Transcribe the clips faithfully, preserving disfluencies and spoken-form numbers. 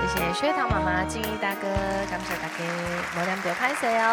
谢薛糖妈妈、静怡大哥，感谢大家，无念就拍摄哦。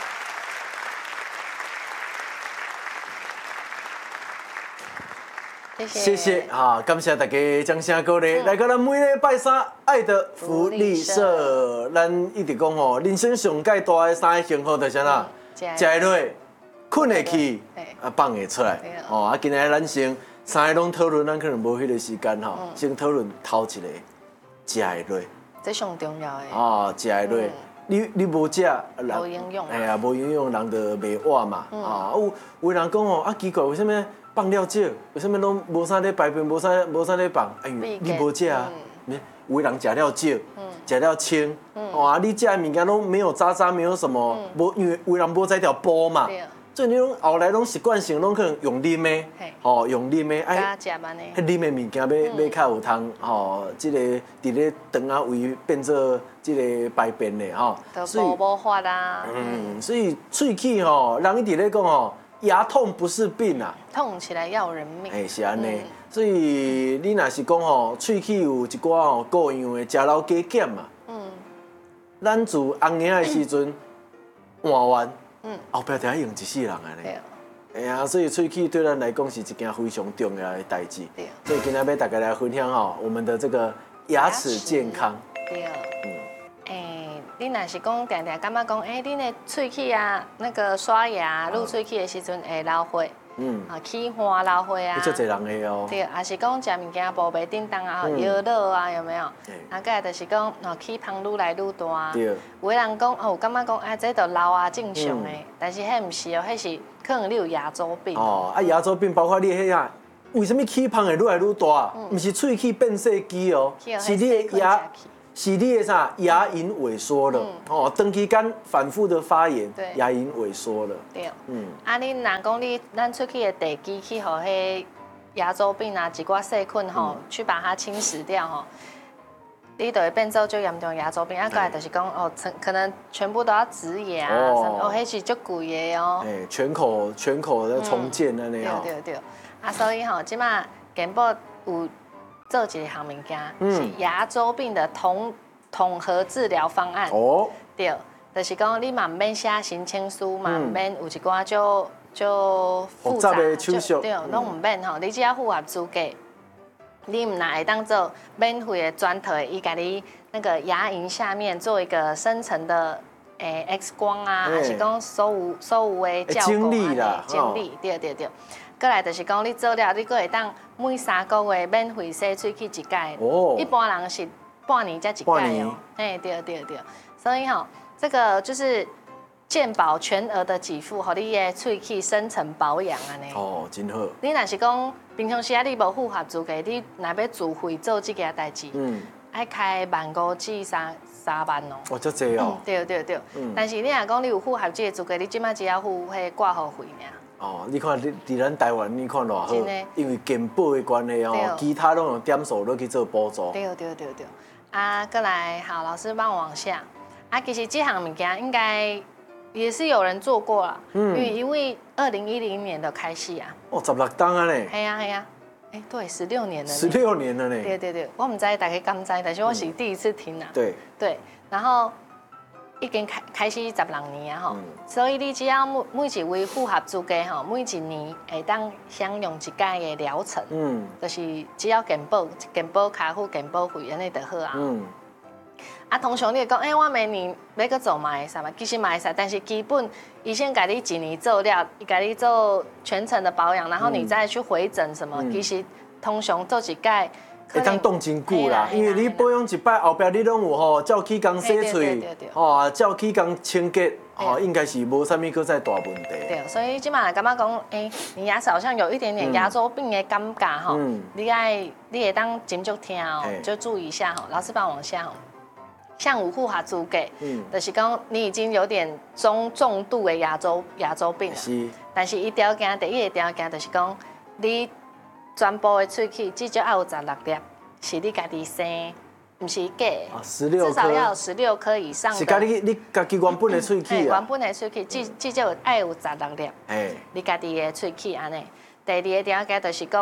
谢谢， 谢谢哈，感谢大家掌声鼓励。来到咱每礼拜三爱的福利社，咱一直讲吼，人生上介大的三个幸福就是啥？食会落、困会去，啊放会出来。哦，啊，今日咱先三个拢讨论，咱可能无迄个时间吼，先讨论头一个，食会落。 这上重要的。 哦，食会落。你你无食， 无营养。 哎呀，无营养，人就袂活嘛。啊，有有人讲哦，啊奇怪，为什么？放了少，为什么拢无啥咧排便，无啥无啥咧放？哎呦，你无食啊？有的人食了少，食了清，哇！你食的物件拢没有渣渣，没有什么，无因为有人无在条煲嘛，所以你拢后来拢习惯性拢可能用啉的，吼用啉的， 哎，迄啉的物件要要较有通，吼，即个伫咧肠仔胃变做即个排便的吼， 所以无法啦。 嗯，所以喙齿吼，人一直咧讲吼。牙痛不是病啊， 痛起来要人命。 哎，是安尼，所以你若是讲吼，喙齿有一寡吼各样的食老加减嘛。嗯。咱自红牙的时阵，换完，嗯，后壁定用一世人安尼。哎呀，所以喙齿对咱来讲是一件非常重要的代志。对。所以今天要大家来分享吼，我们的这个牙齿健康。 对。嗯。哎。你若是讲定定感觉讲，哎，你的喙齿啊，那个刷牙、露喙齿的时阵会老花，嗯，啊，起花老花啊， 这侪人会哦。 对，也是讲食物件无袂叮当啊，摇落啊，有没有？啊，再来就是讲，哦，起芳愈来愈大。对。有的人讲，哦，感觉讲，啊，这都老啊正常的，但是迄毋是哦，迄是可能你有牙周病。 哦，啊，牙周病包括你迄啊，为什么起芳会愈来愈大？毋是喙齿变细肌哦，是你的牙。是你的啥牙龈萎缩了，哦，长期间反复的发炎，牙龈萎缩了。 对，嗯，啊，你若讲你咱出去的地基去互迄牙周病啊，一寡细菌吼，去把它侵蚀掉吼，你就会变做最严重牙周病。啊，过来就是讲哦，可能全部都要植牙啊，哦，迄是足贵的哦。 哎，全口全口的重建安尼哦。对对对，啊，所以吼，即马健保有。做一项物件是牙周病的统统合治疗方案。哦，对，就是讲你嘛唔免写申请书嘛，唔免有一寡就就复杂的手续，对，拢唔免吼。你只要符合资格，你唔拿会当做免费的专题，伊甲你那个牙龈下面做一个深层的诶 X 光啊，还是讲所有所有的照顾啊，经历，对对对。过来就是讲，你做了，你阁会当每三个月免费洗喙齿一届。哦。一般人是半年才一届哦。哎，对对对。所以吼，这个就是健保全额的给付，互你的喙齿深层保养安尼。 哦，真好。 你若是讲平常时啊，你无符合资格，你若要自费做这件代志，嗯，爱开万五至三三万哦。 哦，这济哦。 对对对。嗯。但是你若讲你有符合这个资格，你即摆只要付迄挂号费尔。 哦，你看，伫伫咱台湾，你看偌好，因为健保的关系哦，其他拢用点数落去做补助。 对对对对。啊，过来，好，老师帮我往下。啊，其实这项物件应该也是有人做过了，嗯，因为因为二零一零年的开始啊。 哦，十六档啊呢。 系啊系啊，哎，对，十六年了。 十六年了呢。 对对对，我唔知大家敢知，但是我是第一次听啊。 对。 对，然后。已经开开始十六年啊吼，所以你只要每每一位符合资格吼，每一年会当享用一届的疗程，嗯，就是只要健保健保卡付健保费安尼就好啊。嗯。啊，通常你会讲，哎，我明年要搁做嘛会使嘛？其实嘛会使，但是基本医生给你一年做了，伊给你做全程的保养，然后你再去回诊什么，其实通常做一届。 会当冻真久啦，因为你保养一摆后壁你拢有吼，照起工洗喙，吼，照起工清洁，吼，应该是无啥物搁再大问题。 对，所以即马感觉讲，哎，你牙齿好像有一点点牙周病的感觉吼，你爱你会当斟酌听哦，就注意一下吼。老师帮我往下吼，像有符合资格，嗯，就是讲你已经有点中重度的牙周牙周病了，是，但是一条件，第一个条件就是讲你。全部的喙齿至少要有十六粒，是你家己生，不是假的。 十六至少要有十六颗以上的。 是家己你家己原本的喙齿啊。 原本的喙齿至至少要有十六粒。哎。你家己的喙齿安尼。第二个条件就是讲，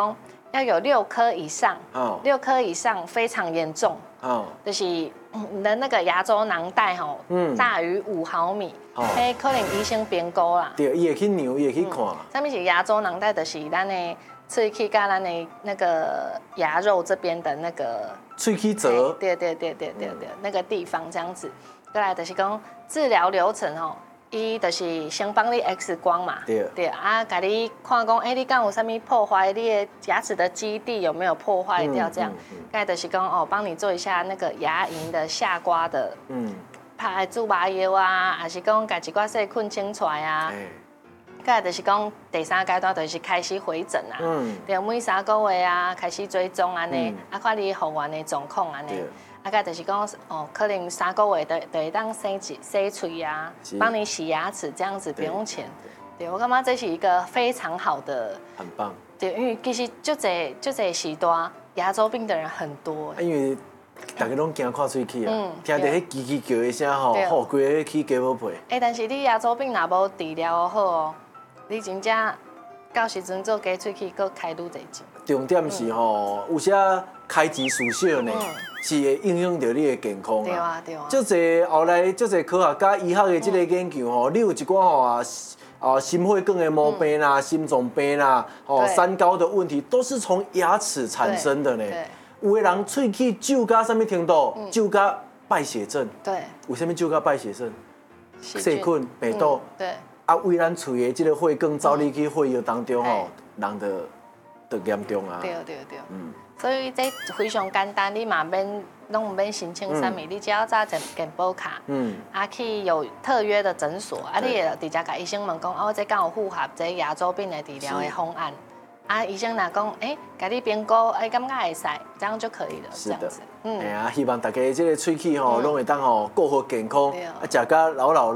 要有六颗以上，哦，六颗以上非常严重，哦，就是你的那个牙周囊袋吼，嗯，大于五毫米，哦，迄可能医生评估啦。 对，伊会去量，伊会去看。 上面是牙周囊袋，就是咱的喙齿甲咱的那个牙肉这边的那个喙齿折。 对对对对对对，那个地方这样子。再来就是讲治疗流程吼。伊就是先帮你 X 光嘛，对，对啊，甲你看讲，哎、欸，你敢有啥物破坏？你的牙齿的基地有没有破坏掉？这样，该、嗯嗯、就是讲哦，帮你做一下那个牙龈的下刮的，嗯，拍蛀牙药啊，还是讲甲一寡细菌清出来啊。该就是讲第三阶段就是开始回诊啊，嗯，对，每三个月啊开始追踪安尼，啊看你复原的状况安尼。大概就是讲哦，可能三个月的就会当洗一洗嘴啊，帮你洗牙齿这样子不用钱。对，我感觉这是一个非常好的， 很棒。 对，因为其实就这就这时段牙周病的人很多。 因为大家拢惊看喙齿啊，听到迄叽叽叫的声吼，吼规个齿加无配。 哎，但是你牙周病若无治疗好哦，你真正到时阵做假喙齿，搁开愈侪钱。 重点是吼，有些开钱事小呢。是会影响到你的健康啊！ 对啊，对啊。 足侪后来足侪科学家医学的这个研究吼，你有一寡吼啊啊心血管的毛病啦、心脏病啦、哦三高的问题，都是从牙齿产生的呢。有的人喙齿蛀到什么程度？蛀到败血症。对。为什么蛀到败血症？细菌、病毒。对。啊，为咱喙的这个血管走入去血液当中吼，人就就严重啊。 对对对。嗯。所以这非常简单，你嘛免拢唔免申请啥物，你只要扎一健保卡，嗯，啊去有特约的诊所，啊你会直接甲医生问讲，哦我这敢有符合这牙周病的治疗的方案，啊医生若讲，哎，甲你评估，哎感觉会使，这样就可以了，这样子。 嗯，哎呀，希望大家这个喙齿吼，拢会当吼过好健康，啊食甲老老。